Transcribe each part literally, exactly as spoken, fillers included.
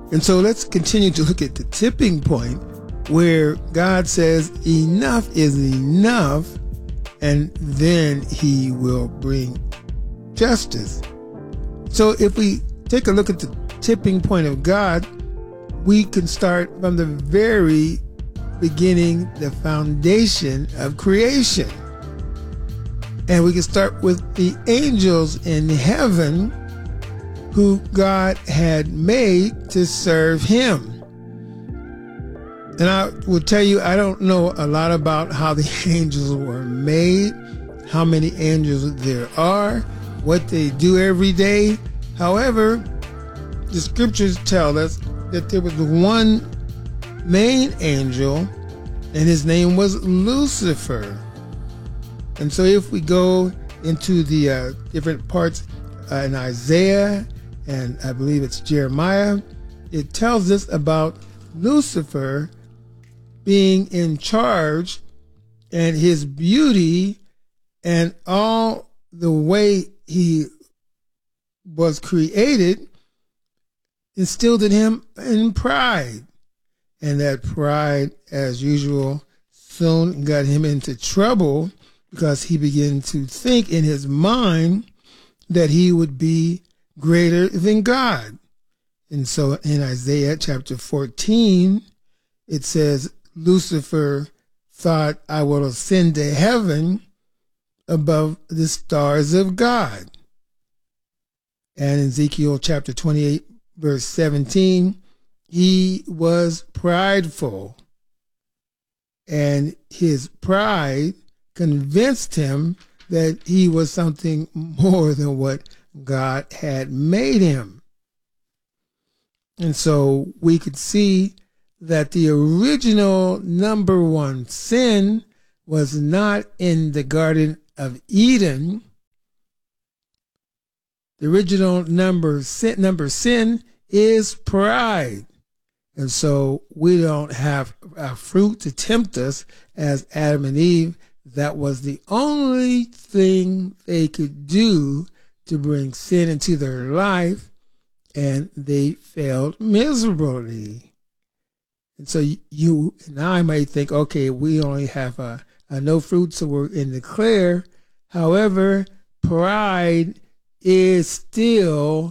And so let's continue to look at the tipping point where God says enough is enough, and then he will bring justice. So if we take a look at the tipping point of God, we can start from the very beginning, the foundation of creation. And we can start with the angels in heaven who God had made to serve him. And I will tell you, I don't know a lot about how the angels were made, how many angels there are, what they do every day. However, the scriptures tell us that there was one main angel, and his name was Lucifer. And so if we go into the uh, different parts uh, in Isaiah, and I believe it's Jeremiah, it tells us about Lucifer being in charge, and his beauty and all the way he was created instilled in him in pride. And that pride, as usual, soon got him into trouble because he began to think in his mind that he would be greater than God. And so in Isaiah chapter fourteen, it says, Lucifer thought, I will ascend to heaven above the stars of God. And in Ezekiel chapter twenty-eight, verse seventeen, he was prideful, and his pride convinced him that he was something more than what God had made him. And so we could see that the original number one sin was not in the Garden of Eden. The original number sin, number sin is pride. And so we don't have a fruit to tempt us as Adam and Eve. That was the only thing they could do to bring sin into their life, and they failed miserably. And so you and I might think, okay, we only have a, a no fruit, so we're in the clear. However, pride is still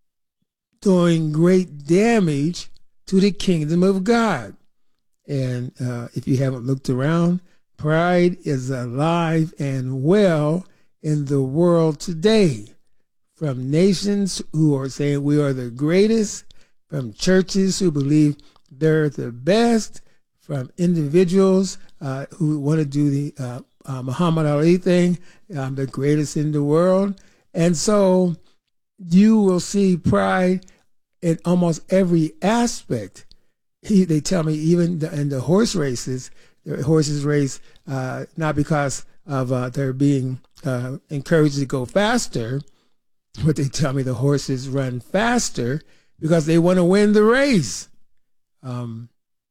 doing great damage to the kingdom of God. And uh, if you haven't looked around, pride is alive and well in the world today. From nations who are saying we are the greatest, from churches who believe they're the best, from individuals uh, who want to do the uh, uh, Muhammad Ali thing, I'm the greatest in the world. And so you will see pride in almost every aspect. He, they tell me even the, in the horse races, the horses race uh, not because of uh, their being uh, encouraged to go faster, but they tell me the horses run faster because they want to win the race. Um,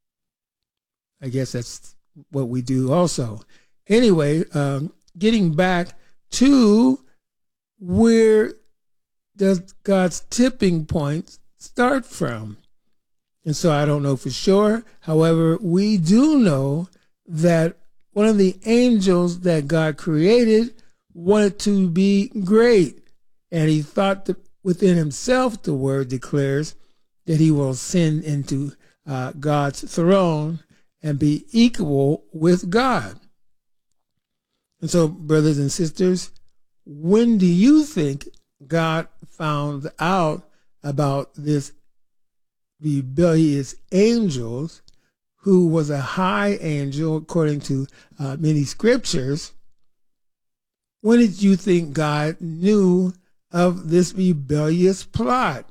I guess that's what we do also. Anyway, um, getting back to where does God's tipping point start from? And so I don't know for sure. However, we do know that one of the angels that God created wanted to be great. And he thought that within himself, the word declares, that he will ascend into uh, God's throne and be equal with God. And so, brothers and sisters, when do you think God found out about this rebellious angels, who was a high angel according to uh, many scriptures? When did you think God knew of this rebellious plot?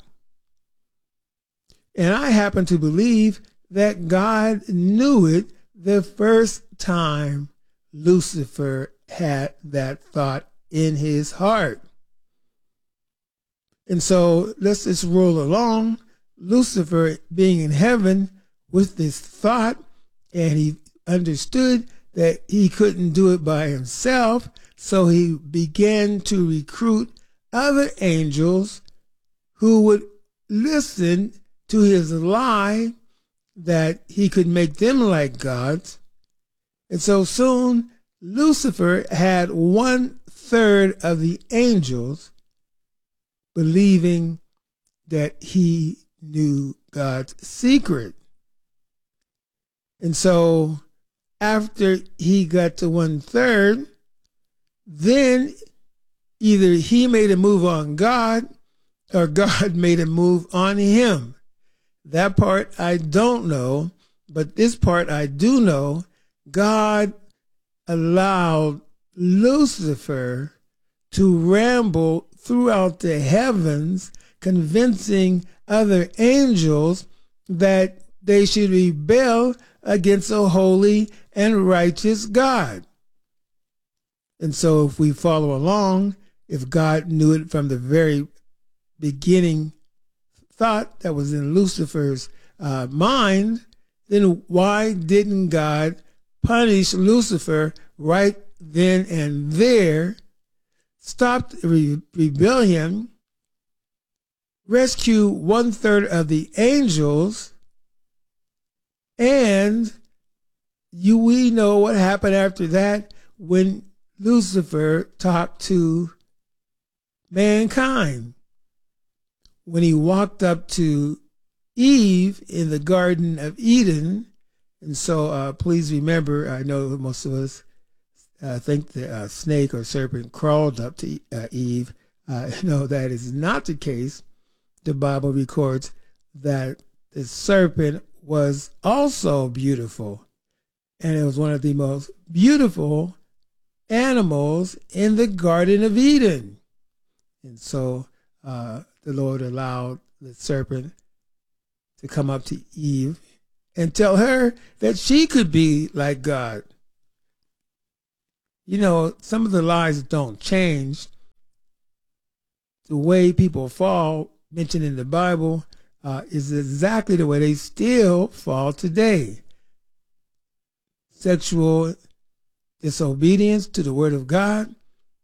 And I happen to believe that God knew it the first time Lucifer had that thought in his heart. And so let's just roll along. Lucifer being in heaven with this thought, and he understood that he couldn't do it by himself, so he began to recruit other angels who would listen to his lie that he could make them like gods. And so soon Lucifer had one third of the angels believing that he knew God's secret. And so after he got to one third, then either he made a move on God or God made a move on him. That part I don't know, but this part I do know. God allowed Lucifer to ramble throughout the heavens, convincing other angels that they should rebel against a holy and righteous God. And so if we follow along, if God knew it from the very beginning thought that was in Lucifer's uh, mind, then why didn't God punish Lucifer right then and there, stop the re- rebellion, rescue one third of the angels, and you we know what happened after that when Lucifer talked to mankind. When he walked up to Eve in the Garden of Eden. And so uh, please remember, I know most of us uh, think the uh, snake or serpent crawled up to uh, Eve. Uh, no, that is not the case. The Bible records that the serpent was also beautiful. And it was one of the most beautiful animals in the Garden of Eden. And so uh, the Lord allowed the serpent to come up to Eve and tell her that she could be like God. You know, some of the lies don't change. The way people fall, mentioned in the Bible, uh, is exactly the way they still fall today. Sexual disobedience to the Word of God,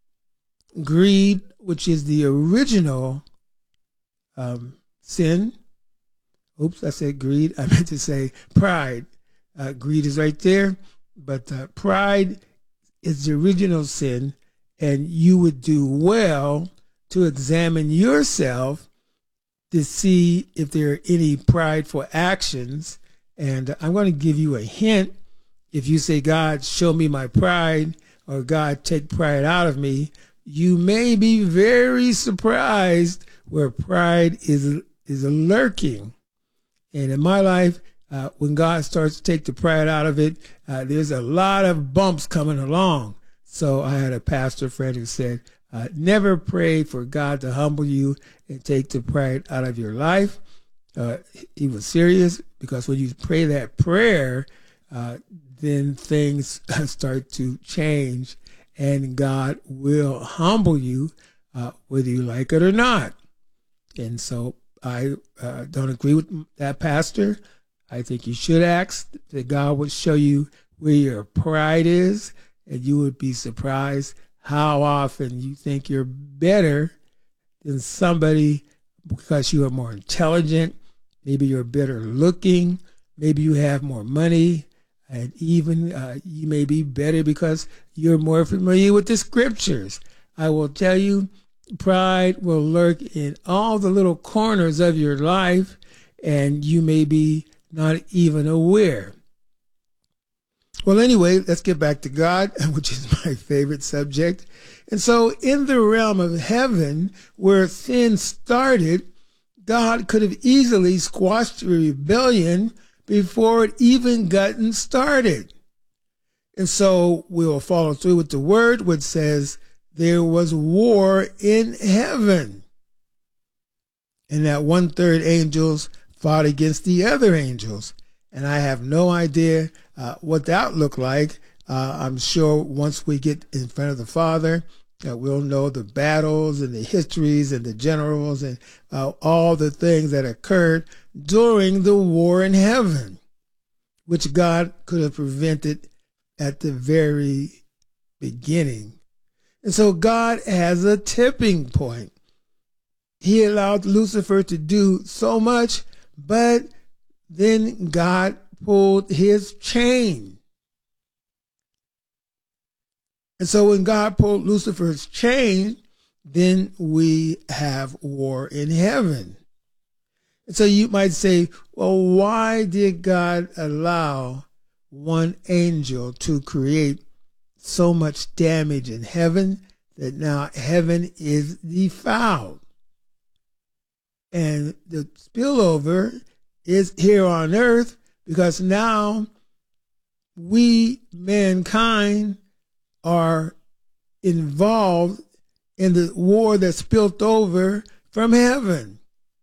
greed, which is the original um, sin. Oops, I said greed. I meant to say pride. Uh, greed is right there, but uh, pride is the original sin, and you would do well to examine yourself to see if there are any prideful actions. And I'm going to give you a hint. If you say, God, show me my pride, or God, take pride out of me, you may be very surprised where pride is, is lurking. And in my life, uh, when God starts to take the pride out of it, uh, there's a lot of bumps coming along. So I had a pastor friend who said, uh, never pray for God to humble you and take the pride out of your life. Uh, he was serious, because when you pray that prayer, uh, then things start to change, and God will humble you, uh, whether you like it or not. And so I uh, don't agree with that pastor. I think you should ask that God would show you where your pride is, and you would be surprised how often you think you're better than somebody because you are more intelligent. Maybe you're better looking. Maybe you have more money. And even uh, you may be better because you're more familiar with the scriptures. I will tell you, pride will lurk in all the little corners of your life, and you may be not even aware. Well, anyway, let's get back to God, which is my favorite subject. And so in the realm of heaven, where sin started, God could have easily squashed the rebellion before it even gotten started. And so we'll follow through with the word, which says there was war in heaven, and that one third angels fought against the other angels. And I have no idea uh, what that looked like. Uh, I'm sure once we get in front of the Father, uh, we'll know the battles and the histories and the generals and uh, all the things that occurred during the war in heaven, which God could have prevented at the very beginning. And so God has a tipping point. He allowed Lucifer to do so much But then God pulled his chain. And so when God pulled Lucifer's chain, then we have war in heaven. And so you might say, well, why did God allow one angel to create so much damage in heaven that now heaven is defiled? And the spillover is here on earth because now we, mankind, are involved in the war that spilled over from heaven.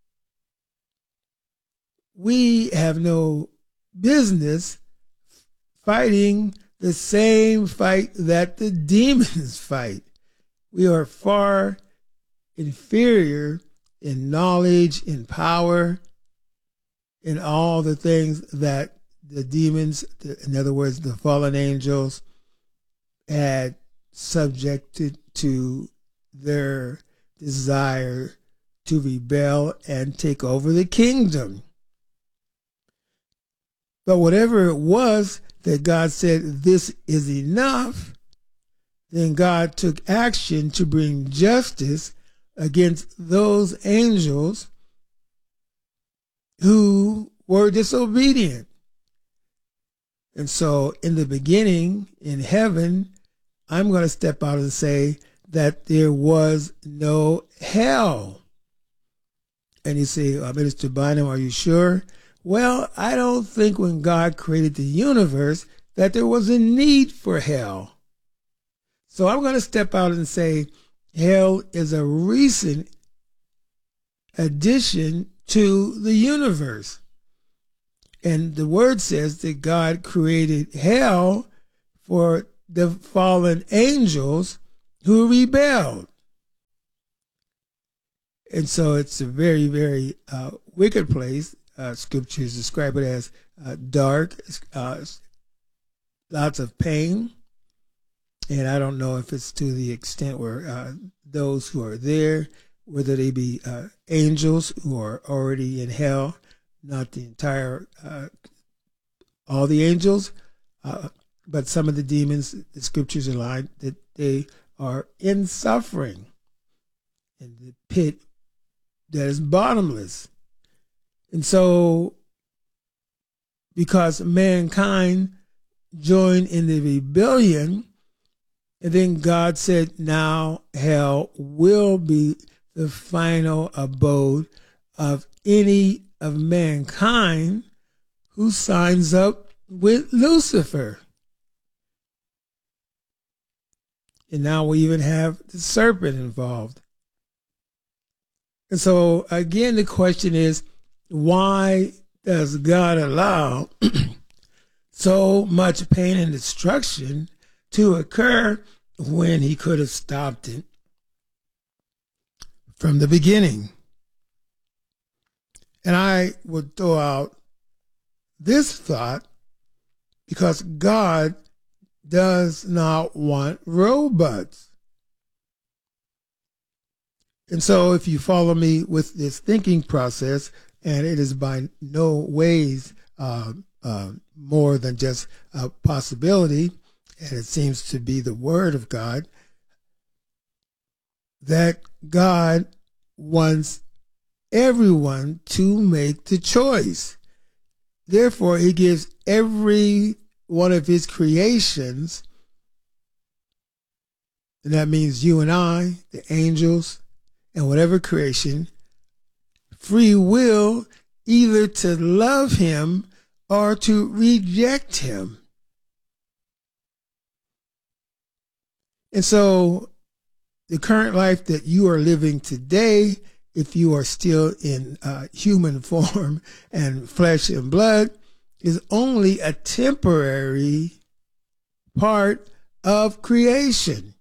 We have no business fighting the same fight that the demons fight. We are far inferior in knowledge, in power, in all the things that the demons, in other words, the fallen angels, had subjected to their desire to rebel and take over the kingdom. But whatever it was that God said, this is enough, then God took action to bring justice against those angels who were disobedient. And so in the beginning, in heaven, I'm going to step out and say that there was no hell. And you say, uh, Minister Bynum, are you sure? Well, I don't think when God created the universe that there was a need for hell. So I'm going to step out and say hell is a recent addition to the universe. And the word says that God created hell for the fallen angels who rebelled. And so it's a very, very uh, wicked place. Uh, scriptures describe it as uh, dark, uh, lots of pain. And I don't know if it's to the extent where uh, those who are there, whether they be uh, angels who are already in hell, not the entire, uh, all the angels, uh, but some of the demons, the scriptures are lined that they are in suffering in the pit that is bottomless. And so, because mankind joined in the rebellion, and then God said, now hell will be the final abode of any of mankind who signs up with Lucifer. And now we even have the serpent involved. And so, again, the question is, why does God allow so much pain and destruction to occur when he could have stopped it from the beginning? And I would throw out this thought, because God does not want robots. And so if you follow me with this thinking process, and it is by no ways uh, uh, more than just a possibility, and it seems to be the word of God, that God wants everyone to make the choice. Therefore, he gives every one of his creations, and that means you and I, the angels, and whatever creation, free will either to love him or to reject him. And so the current life that you are living today, if you are still in uh, human form and flesh and blood, is only a temporary part of creation.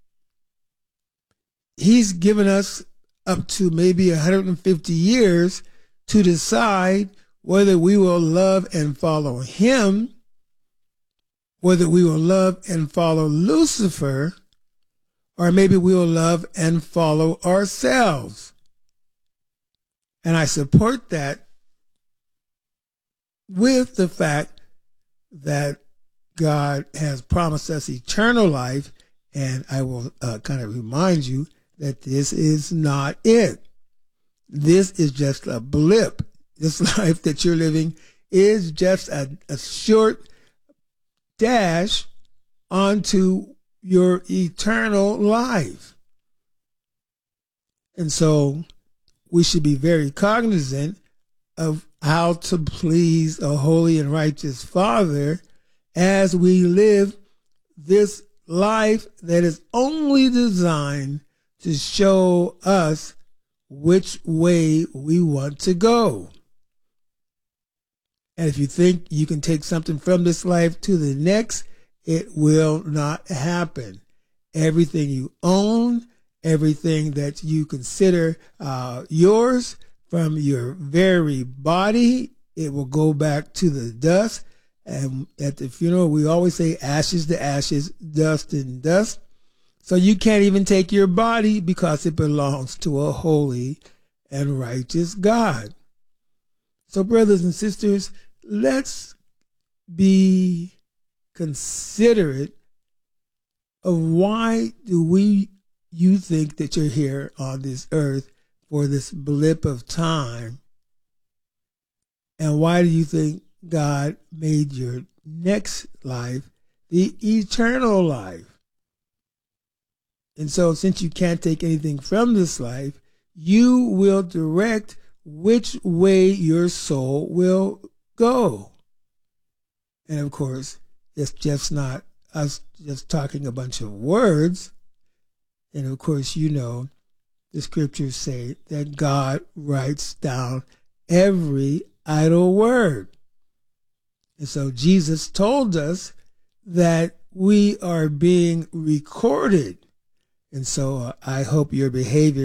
He's given us up to maybe one hundred fifty years to decide whether we will love and follow him, whether we will love and follow Lucifer, or maybe we will love and follow ourselves. And I support that with the fact that God has promised us eternal life. And I will uh, kind of remind you that this is not it. This is just a blip. This life that you're living is just a, a short dash onto your eternal life. And so we should be very cognizant of how to please a holy and righteous Father as we live this life that is only designed to show us which way we want to go. And if you think you can take something from this life to the next, it will not happen. Everything you own, everything that you consider uh, yours from your very body, it will go back to the dust. And at the funeral, we always say ashes to ashes, dust and dust. So you can't even take your body because it belongs to a holy and righteous God. So brothers and sisters, let's be considerate of why do we you think that you're here on this earth for this blip of time, and why do you think God made your next life the eternal life? And so since you can't take anything from this life, you will direct which way your soul will go. And of course, it's just not us just talking a bunch of words. And of course, you know, the scriptures say that God writes down every idle word. And so Jesus told us that we are being recorded. And so uh, I hope your behavior